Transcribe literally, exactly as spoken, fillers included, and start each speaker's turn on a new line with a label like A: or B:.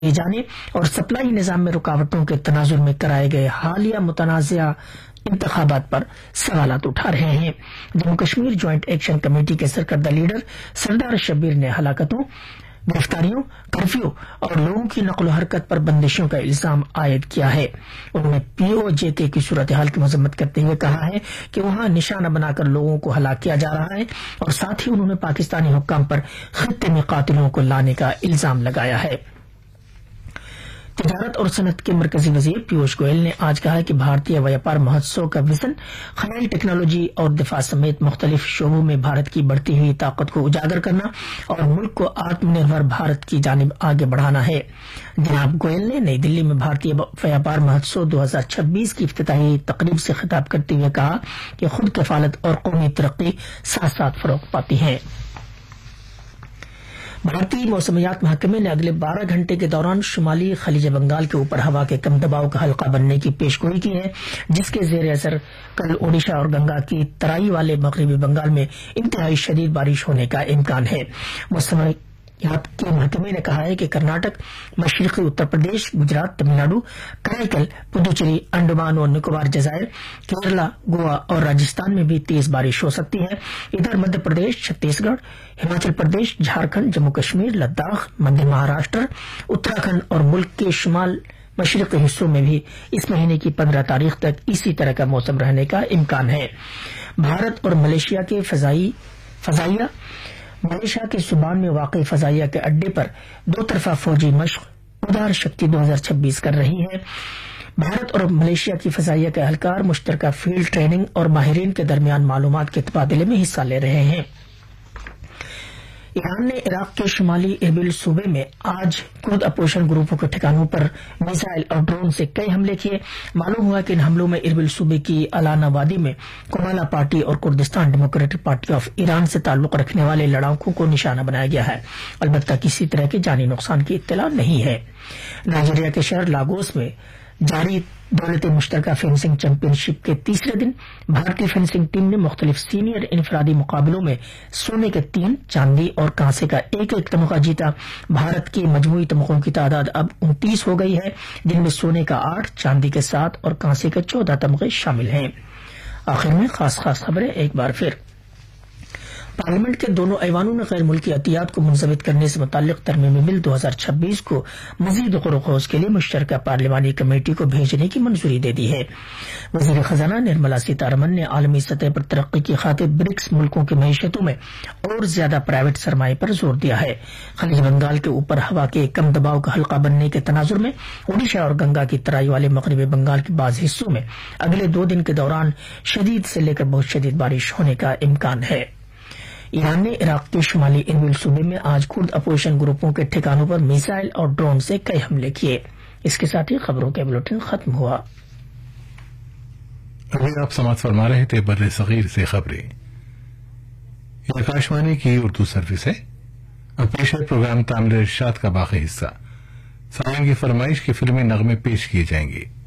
A: جانے اور سپلائی نظام میں رکاوٹوں کے تناظر میں کرائے گئے حالیہ متنازعہ انتخابات پر سوالات اٹھا رہے ہیں۔ Jammu Kashmir joint action committee کے سرکردہ لیڈر سردار شبیر نے ہلاکتوں، گرفتاریوں، کرفیو اور لوگوں کی نقل و حرکت پر بندشوں کا الزام عائد کیا ہے۔ انہوں نے پی او جے کے کی صورتحال کی مذمت کرتے ہوئے کہا ہے کہ وہاں نشانہ بنا کر لوگوں کو ہلاک کیا جا رہا ہے، اور ساتھ ہی انہوں نے پاکستانی حکام پر خطے میں قاتلوں کو لانے کا الزام لگایا ہے۔ تجارت اور صنعت کے مرکزی وزیر پیوش گوئل نے آج کہا ہے کہ بھارتیہ ویاپار مہوتسو کا وژن خلائی ٹیکنالوجی اور دفاع سمیت مختلف شعبوں میں بھارت کی بڑھتی ہوئی طاقت کو اجاگر کرنا اور ملک کو آتم نربھر بھارت کی جانب آگے بڑھانا ہے۔ جناب گوئل نے نئی دلی میں بھارتیہ ویاپار مہوتسو دو ہزار چھبیس کی افتتاحی تقریب سے خطاب کرتے ہوئے کہا کہ خود کفالت اور قومی ترقی ساتھ ساتھ فروغ پاتی ہیں۔ بھارتی موسمیات محکمے نے اگلے بارہ گھنٹے کے دوران شمالی خلیج بنگال کے اوپر ہوا کے کم دباؤ کا حلقہ بننے کی پیشگوئی کی ہے، جس کے زیر اثر کل اوڈیشہ اور گنگا کی ترائی والے مغربی بنگال میں انتہائی شدید بارش ہونے کا امکان ہے۔ موسمیات کے محکمے نے کہا ہے کہ کرناٹک، مشرقی اتر پردیش، گجرات، تمل ناڈو، کرائیکل، پدوچیری، انڈمان اور نکوبار جزائر، کیرلا، گوا اور راجستھان میں بھی تیز بارش ہو سکتی ہے۔ ادھر مدھیہ پردیش، چھتیس گڑھ، ہماچل پردیش، جھارکھنڈ، جموں کشمیر، لداخ، مدھیہ مہاراشٹر، اتراکھنڈ اور ملک کے شمال مشرقی حصوں میں بھی اس مہینے کی پندرہ تاریخ تک اسی طرح کا موسم رہنے کا امکان ہے۔ بھارت اور ملیشیا کے فضائی فضائیہ ملیشیا کے سبان میں واقع فضائیہ کے اڈے پر دو طرفہ فوجی مشق ادار شکتی دو ہزار چھبیس کر رہی ہے۔ بھارت اور ملیشیا کی فضائیہ کے اہلکار مشترکہ فیلڈ ٹریننگ اور ماہرین کے درمیان معلومات کے تبادلے میں حصہ لے رہے ہیں۔ ایران نے عراق کے شمالی اربل صوبے میں آج کرد اپوزیشن گروپوں کے ٹھکانوں پر میزائل اور ڈرون سے کئی حملے کیے۔ معلوم ہوا کہ ان حملوں میں اربل صوبے کی الانہ وادی میں کومالا پارٹی اور Kurdistan democratic party of Iran سے تعلق رکھنے والے لڑاکوں کو نشانہ بنایا گیا ہے، البتہ کسی طرح کے جانی نقصان کی اطلاع نہیں ہے۔ نائجیریا کے شہر لاگوس میں جاری دولت مشترکہ فینسنگ چیمپئن شپ کے تیسرے دن بھارتی فینسنگ ٹیم نے مختلف سینئر انفرادی مقابلوں میں سونے کے تین، چاندی اور کانسے کا ایک ایک تمغہ جیتا۔ بھارت کے مجموعی تمغوں کی تعداد اب انتیس ہو گئی ہے، جن میں سونے کا آٹھ، چاندی کے سات اور کانسے کے چودہ تمغے شامل ہیں۔ آخر میں خاص خاص خبریں ایک بار پھر۔ پارلیمنٹ کے دونوں ایوانوں نے غیر ملکی عطیات کو منضبط کرنے سے متعلق ترمیمی بل دو ہزار چھبیس کو مزید غور و خوض کے لیے مشترکہ پارلیمانی کمیٹی کو بھیجنے کی منظوری دے دی ہے۔ وزیر خزانہ نرملا سیتارمن نے عالمی سطح پر ترقی کی خاطر برکس ملکوں کی معیشتوں میں اور زیادہ پرائیویٹ سرمایہ پر زور دیا ہے۔ خلیج بنگال کے اوپر ہوا کے کم دباؤ کا حلقہ بننے کے تناظر میں اوڈیشہ اور گنگا کی ترائی والے مغربی بنگال کے بعض حصوں میں اگلے دو دن کے دوران شدید سے لے کر بہت شدید بارش ہونے کا امکان ہے۔ ایران نے عراق کے شمالی اربل صوبے میں آج کرد اپوزیشن گروپوں کے ٹھکانوں پر میزائل اور ڈرون سے کئی حملے کیے۔ اس کے ساتھ ہی خبروں کا بلیٹن ختم ہوا۔
B: ابھی آپ سماعت فرما رہے تھے بر صغیر سے خبریں۔ یہ آکاشوانی کی اردو سروس ہے۔ اب پیش ہے پروگرام تامل ارشاد کا باقی حصہ۔ سامعین کی فرمائش کی فلمیں نغمے پیش کیے جائیں گے۔